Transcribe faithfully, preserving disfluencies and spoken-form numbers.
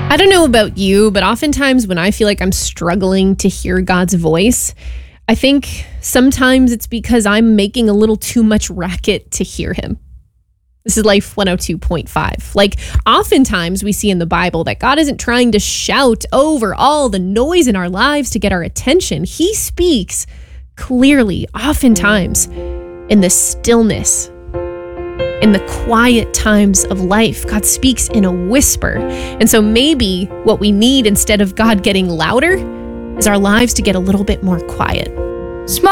I don't know about you, but oftentimes when I feel like I'm struggling to hear God's voice, I think sometimes it's because I'm making a little too much racket to hear him. This is Life one oh two point five. Like, oftentimes we see in the Bible that God isn't trying to shout over all the noise in our lives to get our attention. He speaks clearly, oftentimes, in the stillness, in the quiet times of life. God speaks in a whisper. And so maybe what we need, instead of God getting louder, is our lives to get a little bit more quiet.